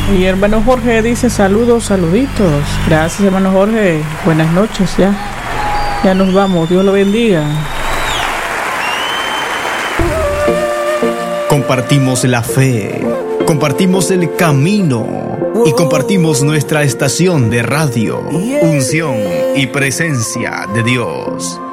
Y hermano Jorge dice saludos, saluditos. Gracias, hermano Jorge. Buenas noches ya. Ya nos vamos. Dios lo bendiga. Compartimos la fe, compartimos el camino y compartimos nuestra estación de radio, unción y presencia de Dios.